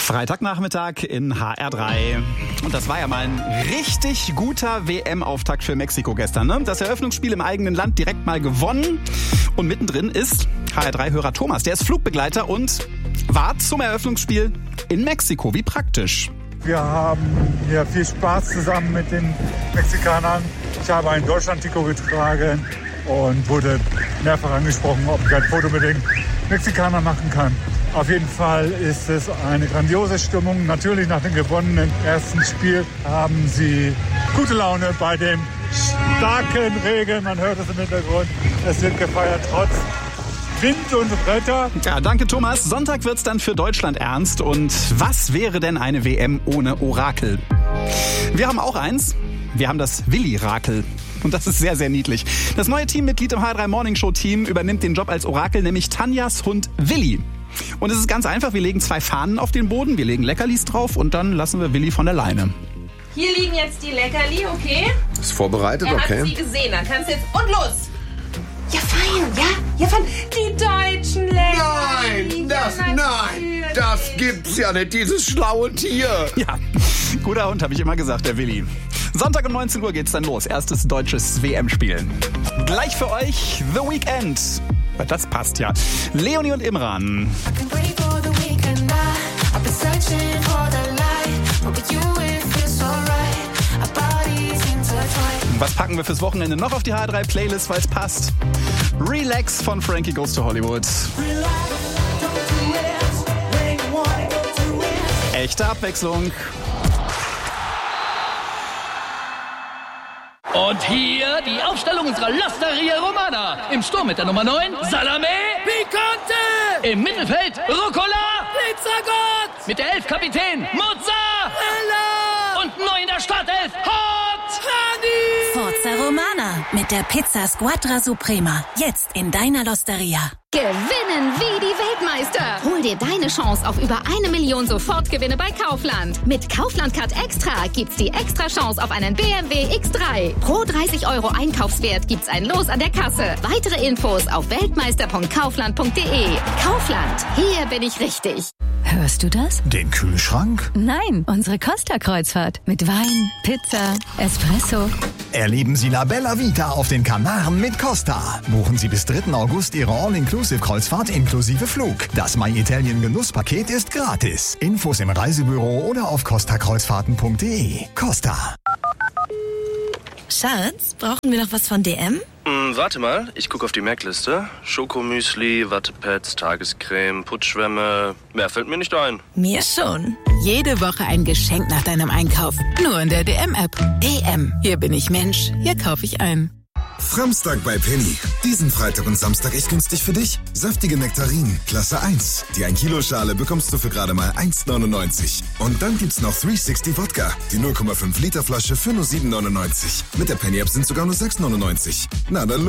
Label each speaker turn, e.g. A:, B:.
A: Freitagnachmittag in HR3. Und das war ja mal ein richtig guter WM-Auftakt für Mexiko gestern, ne? Das Eröffnungsspiel im eigenen Land direkt mal gewonnen. Und mittendrin ist HR3-Hörer Thomas. Der ist Flugbegleiter und war zum Eröffnungsspiel in Mexiko. Wie praktisch.
B: Wir haben hier viel Spaß zusammen mit den Mexikanern. Ich habe ein Deutschland-Trikot getragen und wurde mehrfach angesprochen, ob ich ein Foto mit den Mexikanern machen kann. Auf jeden Fall ist es eine grandiose Stimmung. Natürlich nach dem gewonnenen ersten Spiel haben sie gute Laune bei dem starken Regen. Man hört es im Hintergrund. Es wird gefeiert trotz Wind und Wetter.
A: Ja, danke Thomas. Sonntag wird's dann für Deutschland ernst. Und was wäre denn eine WM ohne Orakel? Wir haben auch eins. Wir haben das Willi-Rakel. Und das ist sehr, sehr niedlich. Das neue Teammitglied im HR3 Morning Show Team übernimmt den Job als Orakel, nämlich Tanjas Hund Willi. Und es ist ganz einfach, wir legen 2 Fahnen auf den Boden, wir legen Leckerlis drauf und dann lassen wir Willi von der Leine.
C: Hier liegen jetzt die Leckerli, okay?
D: Ist vorbereitet,
C: okay.
D: Er
C: hat sie gesehen, dann kannst du jetzt... Und los! Ja, fein, ja, fein. Die deutschen Leckerli.
D: Nein, das gibt's ja nicht, dieses schlaue Tier.
A: Ja, guter Hund, habe ich immer gesagt, der Willi. Sonntag um 19 Uhr geht's dann los. Erstes deutsches WM-Spiel. Gleich für euch The Weekend. Das passt ja. Leonie und Imran. Was packen wir fürs Wochenende noch auf die HR3-Playlist, weil es passt? Relax von Frankie Goes to Hollywood. Echte Abwechslung.
E: Und hier die Aufstellung unserer L'Osteria Romana. Im Sturm mit der Nummer 9, Salame Picante. Im Mittelfeld, Rucola Pizzagott. Mit der 11 Kapitän, Mozzarella. Und neu in der Startelf, Hot Honey.
F: Forza Romana mit der Pizza Squadra Suprema. Jetzt in deiner L'Osteria.
G: Gewinnen wie die Weltmeister. Hol dir deine Chance auf über 1 Million Sofortgewinne bei Kaufland. Mit Kaufland Card Extra gibt's die extra Chance auf einen BMW X3. Pro 30 € Einkaufswert gibt's ein Los an der Kasse. Weitere Infos auf weltmeister.kaufland.de. Kaufland, hier bin ich richtig.
F: Hörst du das?
H: Den Kühlschrank?
F: Nein, unsere Costa-Kreuzfahrt. Mit Wein, Pizza, Espresso.
H: Erleben Sie La Bella Vita auf den Kanaren mit Costa. Buchen Sie bis 3. August Ihre All-Inclusive-Kreuzfahrt inklusive Flug. Das My Italien Genusspaket ist gratis. Infos im Reisebüro oder auf costakreuzfahrten.de. Costa.
F: Schatz, brauchen wir noch was von DM?
I: Warte mal, ich gucke auf die Merkliste. Schokomüsli, Wattepads, Tagescreme, Putzschwämme. Mehr fällt mir nicht ein.
F: Mir schon. Jede Woche ein Geschenk nach deinem Einkauf. Nur in der DM-App. DM. Hier bin ich Mensch. Hier kaufe ich ein.
J: Samstag bei Penny. Diesen Freitag und Samstag echt günstig für dich. Saftige Nektarinen, Klasse 1. Die 1 Kilo Schale bekommst du für gerade mal 1,99. Und dann gibt's noch 360 Wodka. Die 0,5 Liter Flasche für nur 7,99. Mit der Penny-App sind sogar nur 6,99. Na dann los.